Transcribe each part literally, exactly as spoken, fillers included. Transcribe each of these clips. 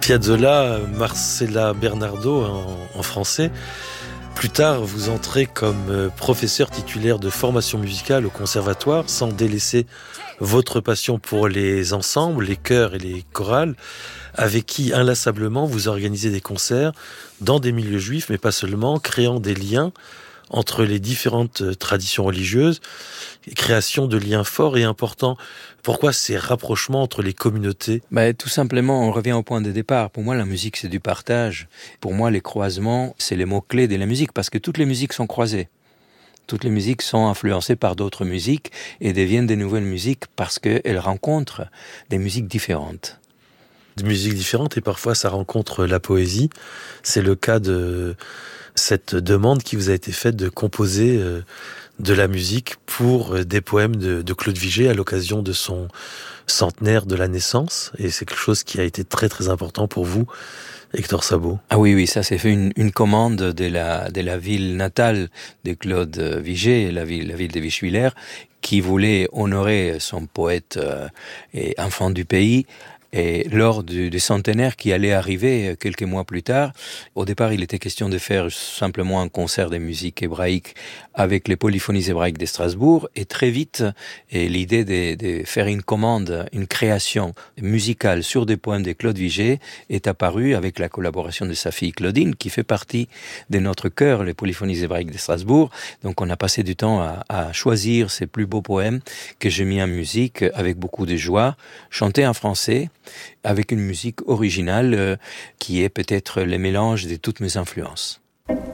Piazzolla, Marcella Bernardo en, en français. Plus tard, vous entrez comme professeur titulaire de formation musicale au conservatoire, sans délaisser votre passion pour les ensembles, les chœurs et les chorales, avec qui inlassablement vous organisez des concerts dans des milieux juifs, mais pas seulement, créant des liens entre les différentes traditions religieuses, création de liens forts et importants. Pourquoi ces rapprochements entre les communautés ? Ben, tout simplement, on revient au point de départ. Pour moi, la musique, c'est du partage. Pour moi, les croisements, c'est les mots-clés de la musique, parce que toutes les musiques sont croisées. Toutes les musiques sont influencées par d'autres musiques et deviennent des nouvelles musiques parce qu'elles rencontrent des musiques différentes. Des musiques différentes, et parfois ça rencontre la poésie. C'est le cas de cette demande qui vous a été faite de composer de la musique pour des poèmes de, de Claude Vigée à l'occasion de son centenaire de la naissance. Et c'est quelque chose qui a été très très important pour vous, Hector Sabot. Ah oui, oui, ça c'est fait une, une commande de la, de la ville natale de Claude Vigée, la ville, la ville de Vichwiller, qui voulait honorer son poète euh, et enfant du pays. Et lors du, du centenaire qui allait arriver quelques mois plus tard, au départ, il était question de faire simplement un concert de musique hébraïque avec les polyphonies hébraïques de Strasbourg. Et très vite, et l'idée de, de faire une commande, une création musicale sur des poèmes de Claude Vigée est apparue avec la collaboration de sa fille Claudine, qui fait partie de notre chœur, les polyphonies hébraïques de Strasbourg. Donc on a passé du temps à, à choisir ces plus beaux poèmes que j'ai mis en musique avec beaucoup de joie, chantés en français, avec une musique originale euh, qui est peut-être le mélange de toutes mes influences.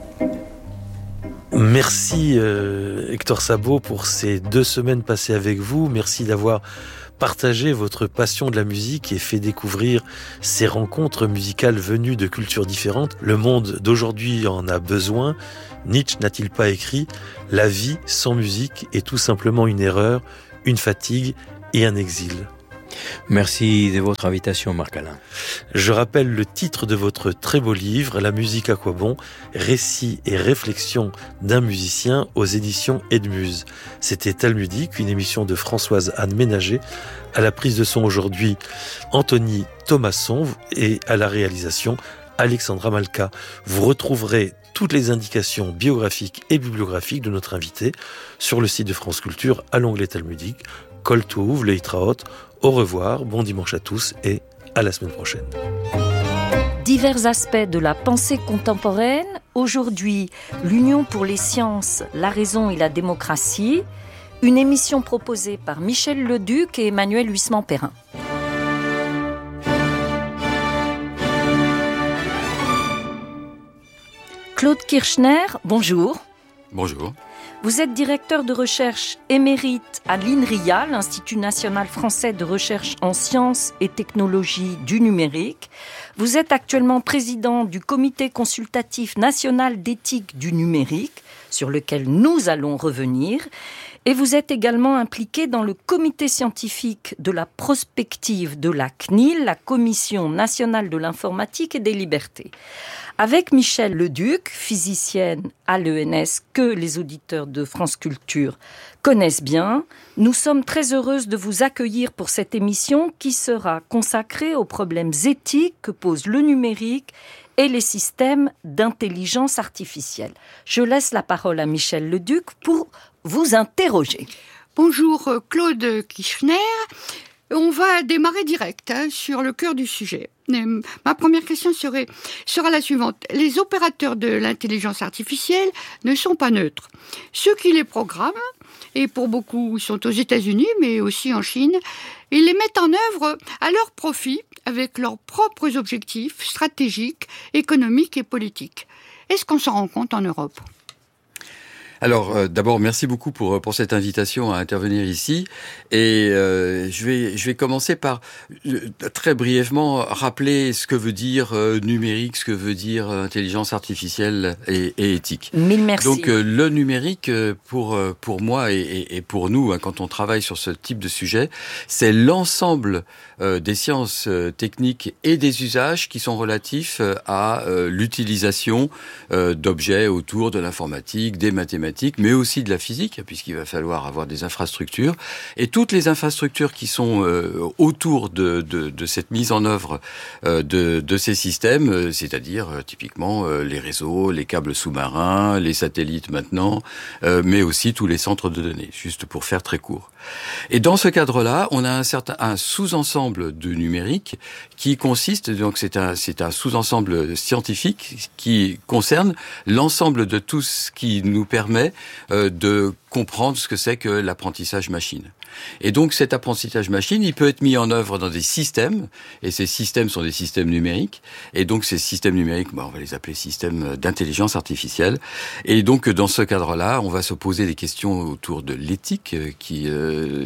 Merci euh, Hector Sabot pour ces deux semaines passées avec vous. Merci d'avoir partagé votre passion de la musique et fait découvrir ces rencontres musicales venues de cultures différentes. Le monde d'aujourd'hui en a besoin. Nietzsche n'a-t-il pas écrit « La vie sans musique est tout simplement une erreur, une fatigue et un exil ». Merci de votre invitation, Marc-Alain. Je rappelle le titre de votre très beau livre, La musique à quoi bon ? Récits et réflexions d'un musicien aux éditions Edmuse. C'était Talmudique, une émission de Françoise Anne Ménager, à la prise de son aujourd'hui Anthony Thomasson et à la réalisation Alexandra Malka. Vous retrouverez toutes les indications biographiques et bibliographiques de notre invité sur le site de France Culture à l'onglet Talmudique. Kol Tov, Leitraot. Au revoir, bon dimanche à tous et à la semaine prochaine. Divers aspects de la pensée contemporaine. Aujourd'hui, l'Union pour les sciences, la raison et la démocratie. Une émission proposée par Michel Leduc et Emmanuel Huisman-Perrin. Claude Kirchner, bonjour. Bonjour. Vous êtes directeur de recherche émérite à l'INRIA, l'Institut national français de recherche en sciences et technologies du numérique. Vous êtes actuellement président du Comité consultatif national d'éthique du numérique, sur lequel nous allons revenir. Et vous êtes également impliqué dans le comité scientifique de la prospective de la C N I L, la Commission nationale de l'informatique et des libertés. Avec Michel Leduc, physicienne à l'E N S que les auditeurs de France Culture connaissent bien, nous sommes très heureuses de vous accueillir pour cette émission qui sera consacrée aux problèmes éthiques que pose le numérique et les systèmes d'intelligence artificielle. Je laisse la parole à Michel Leduc pour vous interroger. Bonjour Claude Kirchner. On va démarrer direct hein, sur le cœur du sujet. Euh, ma première question serait, sera la suivante. Les opérateurs de l'intelligence artificielle ne sont pas neutres. Ceux qui les programment, et pour beaucoup sont aux États-Unis, mais aussi en Chine, ils les mettent en œuvre à leur profit, avec leurs propres objectifs stratégiques, économiques et politiques. Est-ce qu'on s'en rend compte en Europe ? Alors, euh, d'abord, merci beaucoup pour pour cette invitation à intervenir ici. Et euh, je vais je vais commencer par euh, très brièvement rappeler ce que veut dire euh, numérique, ce que veut dire euh, intelligence artificielle et, et éthique. Mille merci. Donc, euh, le numérique euh, pour euh, pour moi et, et, et pour nous, hein, quand on travaille sur ce type de sujet, c'est l'ensemble euh, des sciences euh, techniques et des usages qui sont relatifs euh, à euh, l'utilisation euh, d'objets autour de l'informatique, des mathématiques, mathématiques, mais aussi de la physique, puisqu'il va falloir avoir des infrastructures. Et toutes les infrastructures qui sont euh, autour de, de, de cette mise en œuvre euh, de, de ces systèmes, euh, c'est-à-dire euh, typiquement euh, les réseaux, les câbles sous-marins, les satellites maintenant, euh, mais aussi tous les centres de données, juste pour faire très court. Et dans ce cadre-là, on a un certain un sous-ensemble de numérique qui consiste, donc c'est un c'est un sous-ensemble scientifique qui concerne l'ensemble de tout ce qui nous permet euh, de comprendre ce que c'est que l'apprentissage machine. Et donc cet apprentissage machine, il peut être mis en œuvre dans des systèmes, et ces systèmes sont des systèmes numériques, et donc ces systèmes numériques, bah, on va les appeler systèmes d'intelligence artificielle. Et donc dans ce cadre-là, on va se poser des questions autour de l'éthique, qui euh,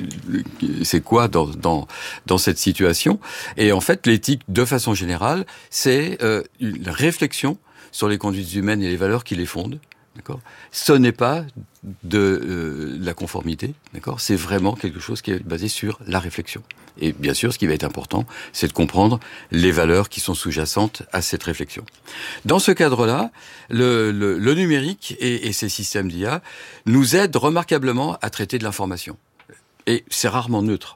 c'est quoi dans dans dans cette situation. Et en fait, l'éthique, de façon générale, c'est euh, une réflexion sur les conduites humaines et les valeurs qui les fondent. D'accord. Ce n'est pas de euh, la conformité, d'accord. C'est vraiment quelque chose qui est basé sur la réflexion. Et bien sûr, ce qui va être important, c'est de comprendre les valeurs qui sont sous-jacentes à cette réflexion. Dans ce cadre-là, le, le, le numérique et, et ces systèmes d'I A nous aident remarquablement à traiter de l'information. Et c'est rarement neutre.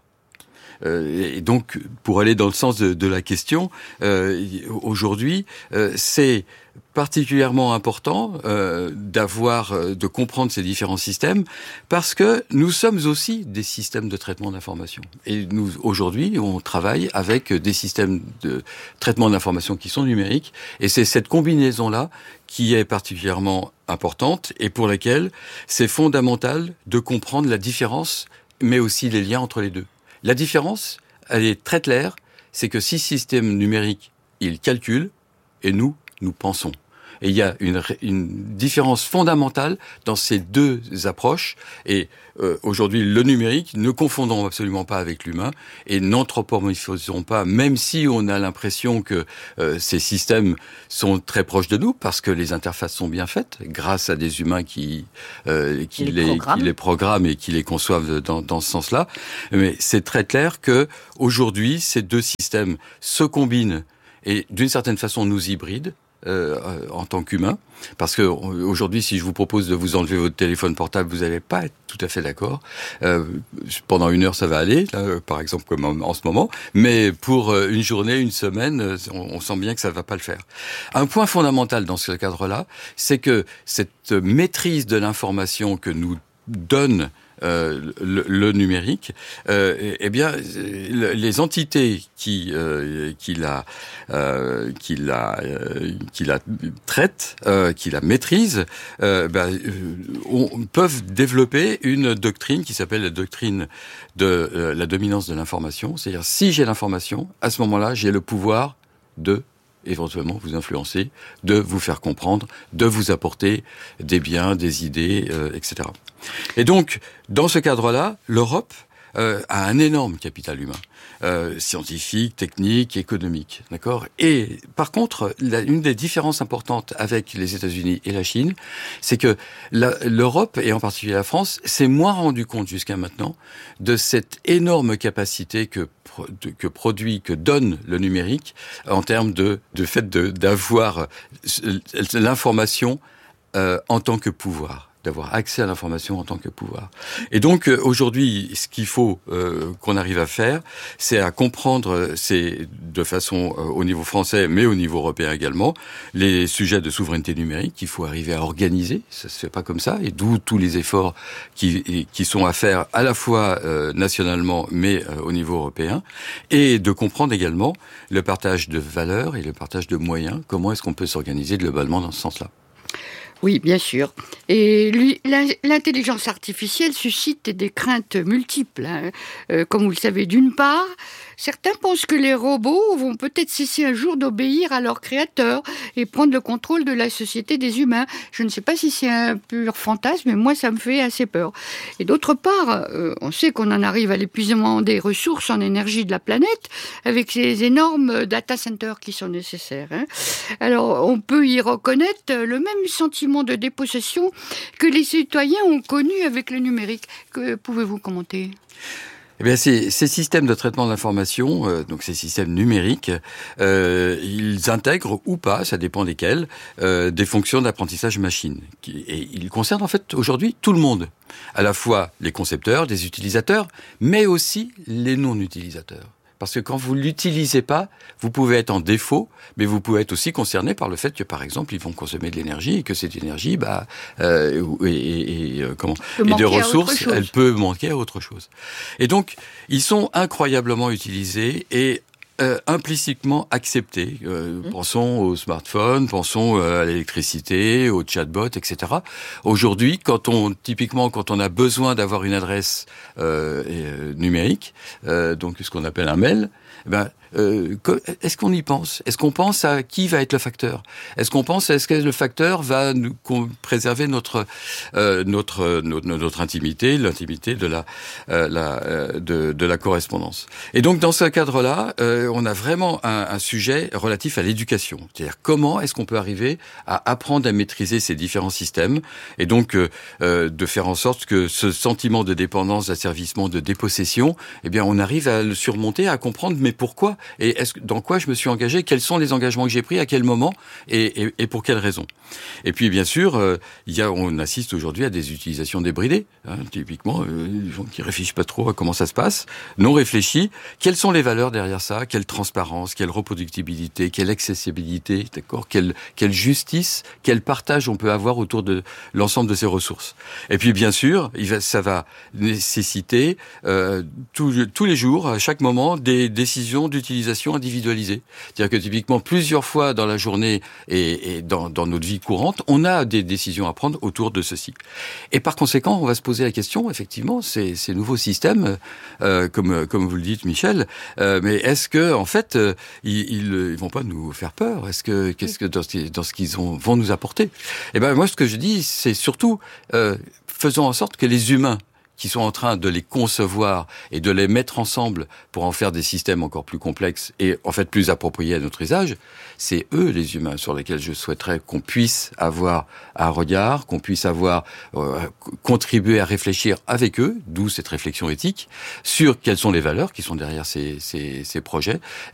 Euh, et donc, pour aller dans le sens de, de la question, euh, aujourd'hui, euh, c'est particulièrement important euh, d'avoir, euh, de comprendre ces différents systèmes, parce que nous sommes aussi des systèmes de traitement d'information. Et nous, aujourd'hui, on travaille avec des systèmes de traitement d'information qui sont numériques, et c'est cette combinaison-là qui est particulièrement importante, et pour laquelle c'est fondamental de comprendre la différence, mais aussi les liens entre les deux. La différence, elle est très claire, c'est que si système numérique, il calcule, et nous, nous pensons. Et il y a une, une différence fondamentale dans ces deux approches. Et euh, aujourd'hui, le numérique, ne confondons absolument pas avec l'humain et n'anthropomorphisons pas, même si on a l'impression que euh, ces systèmes sont très proches de nous, parce que les interfaces sont bien faites, grâce à des humains qui, euh, qui, les, les qui les programment et qui les conçoivent dans, dans ce sens-là. Mais c'est très clair que aujourd'hui, ces deux systèmes se combinent et d'une certaine façon nous hybrident. Euh, en tant qu'humain, parce que aujourd'hui, si je vous propose de vous enlever votre téléphone portable, vous n'allez pas être tout à fait d'accord. Euh, pendant une heure, ça va aller, là, par exemple comme en, en ce moment, mais pour une journée, une semaine, on, on sent bien que ça ne va pas le faire. Un point fondamental dans ce cadre-là, c'est que cette maîtrise de l'information que nous donne Euh, le, le numérique, euh, eh bien, les entités qui euh, qui la euh, qui la euh, qui la traitent, euh, qui la maîtrisent, euh, ben, on, peuvent développer une doctrine qui s'appelle la doctrine de euh, la dominance de l'information. C'est-à-dire, si j'ai l'information, à ce moment-là, j'ai le pouvoir de éventuellement vous influencer, de vous faire comprendre, de vous apporter des biens, des idées, euh, et cetera. Et donc, dans ce cadre-là, l'Europe euh, a un énorme capital humain, euh, scientifique, technique, économique, d'accord. Et par contre, la, une des différences importantes avec les États-Unis et la Chine, c'est que la, l'Europe, et en particulier la France, s'est moins rendu compte jusqu'à maintenant de cette énorme capacité que que produit, que donne le numérique en termes de, de fait de, d'avoir l'information euh, en tant que pouvoir, d'avoir accès à l'information en tant que pouvoir. Et donc euh, aujourd'hui, ce qu'il faut euh, qu'on arrive à faire, c'est à comprendre, c'est de façon euh, au niveau français, mais au niveau européen également, les sujets de souveraineté numérique qu'il faut arriver à organiser. Ça se fait pas comme ça, et d'où tous les efforts qui, qui sont à faire à la fois euh, nationalement, mais euh, au niveau européen, et de comprendre également le partage de valeurs et le partage de moyens. Comment est-ce qu'on peut s'organiser globalement dans ce sens-là? Oui, bien sûr. Et lui, l'intelligence artificielle suscite des craintes multiples. Hein. Euh, comme vous le savez, d'une part, certains pensent que les robots vont peut-être cesser un jour d'obéir à leurs créateurs et prendre le contrôle de la société des humains. Je ne sais pas si c'est un pur fantasme, mais moi, ça me fait assez peur. Et d'autre part, euh, on sait qu'on en arrive à l'épuisement des ressources en énergie de la planète avec ces énormes data centers qui sont nécessaires. Hein. Alors, on peut y reconnaître le même sentiment de dépossession que les citoyens ont connu avec le numérique. Que pouvez-vous commenter ? Eh bien, ces, ces systèmes de traitement de l'information, euh, donc ces systèmes numériques, euh, ils intègrent ou pas, ça dépend desquels, euh, des fonctions d'apprentissage machine. Qui, et ils concernent en fait aujourd'hui tout le monde, à la fois les concepteurs, les utilisateurs, mais aussi les non-utilisateurs. Parce que quand vous l'utilisez pas, vous pouvez être en défaut, mais vous pouvez être aussi concerné par le fait que, par exemple, ils vont consommer de l'énergie et que cette énergie, bah, euh, et, et, et euh, comment, et de ressources, elle peut manquer à autre chose. Et donc, ils sont incroyablement utilisés et Euh, implicitement accepté. Euh, mmh. Pensons aux smartphones, pensons euh, à l'électricité, aux chatbots, et cetera. Aujourd'hui, quand on, typiquement, quand on a besoin d'avoir une adresse euh, euh, numérique, euh, donc ce qu'on appelle un mail, eh ben, euh, est-ce qu'on y pense ? Est-ce qu'on pense à qui va être le facteur ? Est-ce qu'on pense à est-ce que le facteur va nous préserver notre euh, notre, notre notre intimité, l'intimité de la, euh, la euh, de, de la correspondance. Et donc dans ce cadre-là, euh, on a vraiment un, un sujet relatif à l'éducation, c'est-à-dire comment est-ce qu'on peut arriver à apprendre à maîtriser ces différents systèmes et donc euh, euh, de faire en sorte que ce sentiment de dépendance, d'asservissement, de dépossession, eh bien on arrive à le surmonter, à comprendre mais pourquoi et est-ce dans quoi je me suis engagé, quels sont les engagements que j'ai pris, à quel moment et, et, et pour quelles raisons. Et puis bien sûr, euh, il y a, on assiste aujourd'hui à des utilisations débridées, hein, typiquement euh, des gens qui réfléchissent pas trop à comment ça se passe, non réfléchis. Quelles sont les valeurs derrière ça ? Quelle transparence, quelle reproductibilité, quelle accessibilité, d'accord ? Quelle quelle justice, quel partage on peut avoir autour de l'ensemble de ces ressources. Et puis bien sûr, il va, ça va nécessiter euh, tout, tous les jours, à chaque moment, des décisions d'utilisation individualisées. C'est-à-dire que typiquement plusieurs fois dans la journée et, et dans, dans notre vie courante, on a des décisions à prendre autour de ceci. Et par conséquent, on va se poser la question, effectivement, ces, ces nouveaux systèmes, euh, comme comme vous le dites, Michel, euh, mais est-ce que en fait, euh, ils, ils, ils vont pas nous faire peur ? Est-ce que qu'est-ce que dans ce, dans ce qu'ils ont, vont nous apporter ? Eh ben moi, ce que je dis, c'est surtout euh, faisons en sorte que les humains qui sont en train de les concevoir et de les mettre ensemble pour en faire des systèmes encore plus complexes et en fait plus appropriés à notre usage, c'est eux les humains sur lesquels je souhaiterais qu'on puisse avoir un regard, qu'on puisse avoir euh, contribué à réfléchir avec eux, d'où cette réflexion éthique, sur quelles sont les valeurs qui sont derrière ces, ces, ces projets,